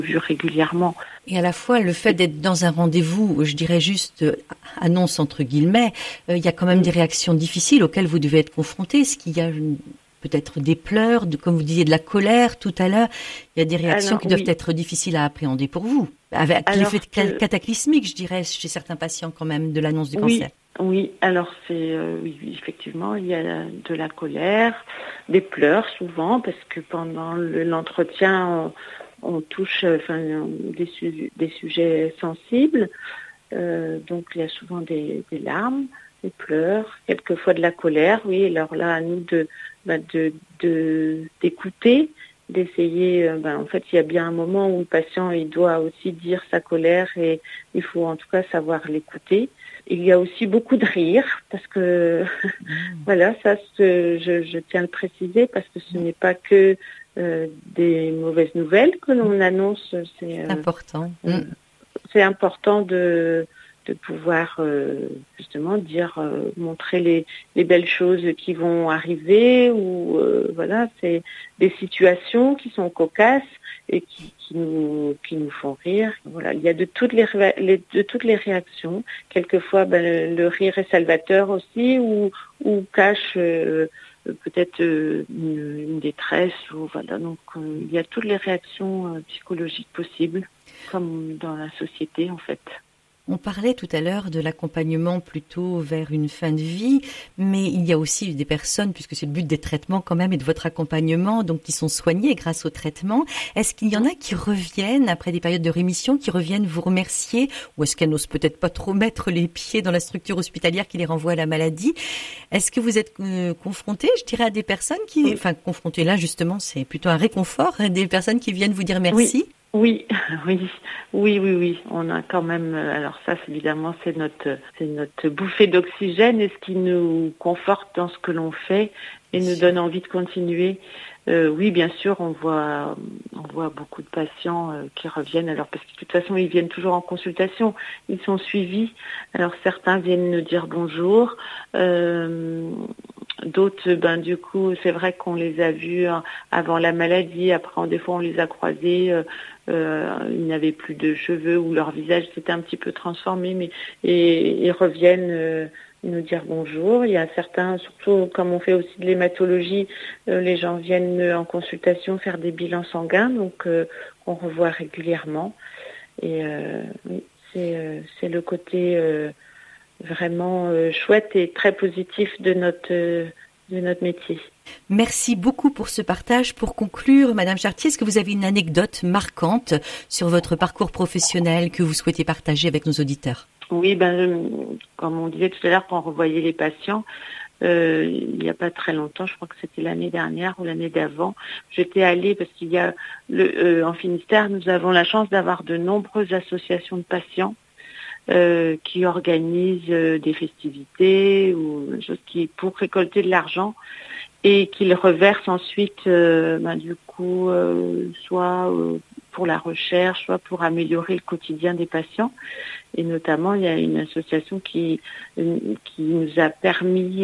vu régulièrement. Et à la fois, le fait d'être dans un rendez-vous, je dirais juste annonce entre guillemets, il y a quand même des réactions difficiles auxquelles vous devez être confrontés. Est-ce qu'il y a peut-être des pleurs, comme vous disiez, de la colère tout à l'heure? Il y a des réactions qui doivent être difficiles à appréhender pour vous, avec l'effet cataclysmique, je dirais, chez certains patients quand même, de l'annonce du cancer. Oui, alors oui, effectivement, il y a de la colère, des pleurs souvent, parce que pendant l'entretien, on touche des sujets sensibles, donc il y a souvent des larmes, des pleurs, quelquefois de la colère, oui, alors là, à nous d'écouter, d'essayer, en fait, il y a bien un moment où le patient, il doit aussi dire sa colère et il faut en tout cas savoir l'écouter. Il y a aussi beaucoup de rire, parce que, voilà, ça, je tiens à le préciser, parce que ce n'est pas que des mauvaises nouvelles que l'on annonce. C'est important. C'est important de pouvoir justement montrer les belles choses qui vont arriver, ou voilà, c'est des situations qui sont cocasses et qui nous font rire. Voilà, il y a de toutes les réactions. Quelquefois, le rire est salvateur aussi, ou cache peut-être une détresse, ou voilà. Donc il y a toutes les réactions psychologiques possibles, comme dans la société en fait. On parlait tout à l'heure de l'accompagnement plutôt vers une fin de vie, mais il y a aussi des personnes, puisque c'est le but des traitements quand même et de votre accompagnement, donc qui sont soignées grâce au traitement. Est-ce qu'il y en a qui reviennent après des périodes de rémission, qui reviennent vous remercier, ou est-ce qu'elles n'osent peut-être pas trop mettre les pieds dans la structure hospitalière qui les renvoie à la maladie? Est-ce que vous êtes confronté, je dirais, à des personnes confrontées là justement, c'est plutôt un réconfort, des personnes qui viennent vous dire merci? Oui. On a quand même. Alors ça, évidemment, c'est notre bouffée d'oxygène et ce qui nous conforte dans ce que l'on fait et nous donne envie de continuer. Oui, bien sûr, on voit beaucoup de patients qui reviennent. Alors parce que de toute façon, ils viennent toujours en consultation, ils sont suivis. Alors certains viennent nous dire bonjour. D'autres, du coup, c'est vrai qu'on les a vus avant la maladie. Après, des fois, on les a croisés. Ils n'avaient plus de cheveux ou leur visage s'était un petit peu transformé, et ils reviennent nous dire bonjour. Il y a certains, surtout comme on fait aussi de l'hématologie, les gens viennent en consultation faire des bilans sanguins, donc on revoit régulièrement. Et oui, c'est le côté vraiment chouette et très positif de notre métier. Merci beaucoup pour ce partage. Pour conclure, Madame Chartier, est-ce que vous avez une anecdote marquante sur votre parcours professionnel que vous souhaitez partager avec nos auditeurs? Oui, comme on disait tout à l'heure, quand on revoyait les patients, il n'y a pas très longtemps, je crois que c'était l'année dernière ou l'année d'avant, j'étais allée parce qu'il y a en Finistère, nous avons la chance d'avoir de nombreuses associations de patients qui organisent des festivités ou des choses pour récolter de l'argent et qu'ils reversent ensuite soit pour la recherche, soit pour améliorer le quotidien des patients. Et notamment, il y a une association qui nous a permis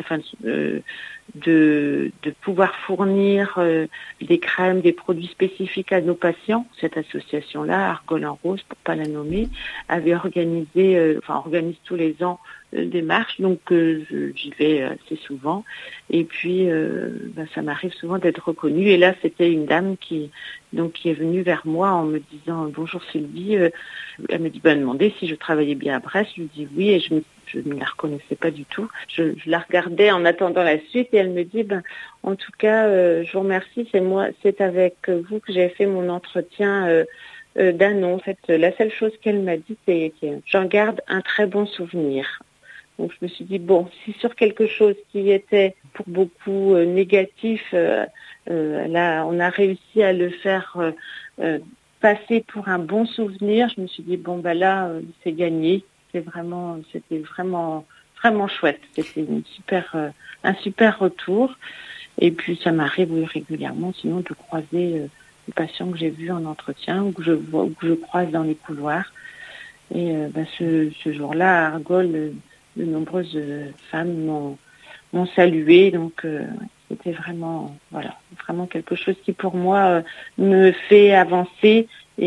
de pouvoir fournir des crèmes, des produits spécifiques à nos patients. Cette association-là, Argol en Rose, pour pas la nommer, avait organise tous les ans des marches, donc j'y vais assez souvent. Et puis, ça m'arrive souvent d'être reconnue. Et là, c'était une dame qui est venue vers moi en me disant « Bonjour Sylvie ». Elle me dit demandait si je travaillais bien à Brest. Je lui dis oui et je ne la reconnaissais pas du tout. Je la regardais en attendant la suite et elle me dit en tout cas, je vous remercie, c'est avec vous que j'ai fait mon entretien d'annonce. En fait, la seule chose qu'elle m'a dit, c'est que j'en garde un très bon souvenir. Donc je me suis dit, si sur quelque chose qui était pour beaucoup négatif, là on a réussi à le faire passer pour un bon souvenir, je me suis dit, là c'est gagné. C'était vraiment chouette. C'était un super retour. Et puis ça m'arrive régulièrement sinon de croiser des patients que j'ai vus en entretien ou que je croise dans les couloirs. Et ce jour-là, à Argol, de nombreuses femmes m'ont salué, donc c'était vraiment quelque chose qui pour moi me fait avancer